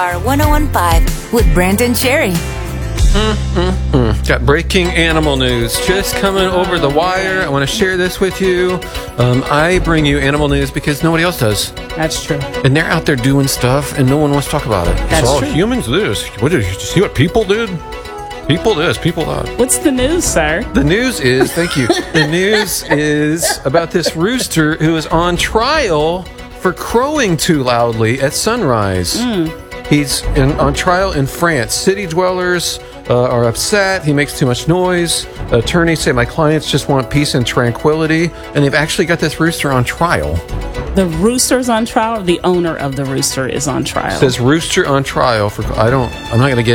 Our 1015 with Brandon Cherry. Got breaking animal news just coming over the wire. I want to share this with you. I bring you animal news because nobody else does. That's true. And they're out there doing stuff and no one wants to talk about it. That's so, true. Humans this. What did you see what people did? People this, people that. What's the news, sir? The news is, thank you. The news is about this rooster who is on trial for crowing too loudly at sunrise. He's on trial in France. City dwellers are upset. He makes too much noise. Attorneys say my clients just want peace and tranquility, and they've actually got this rooster on trial. The rooster's on trial, or the owner of the rooster is on trial? It says rooster on trial for I'm not going to get